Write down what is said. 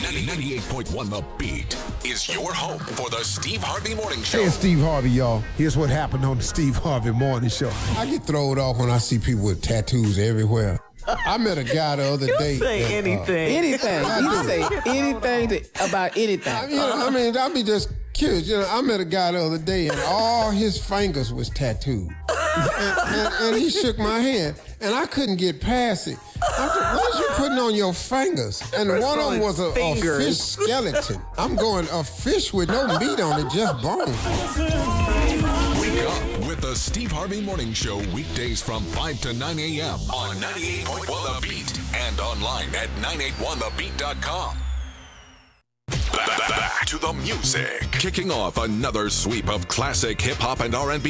98.1 The Beat is your home for the Steve Harvey Morning Show. Hey, it's Steve Harvey, y'all. Here's what happened on the Steve Harvey Morning Show. I get thrown off when I see people with tattoos everywhere. I met a guy the other day. Say anything. Anything. You say anything about anything. I'll be just curious. I met a guy the other day and all his fingers was tattooed. and he shook my hand and I couldn't get past it. I said, what is you putting on your fingers? And one of them was a fish skeleton. I'm going, a fish with no meat on it, just bones. Wake up with the Steve Harvey Morning Show weekdays from 5 to 9 a.m. on 98.1 The Beat and online at 981thebeat.com. Back to the music. Kicking off another sweep of classic hip-hop and R&B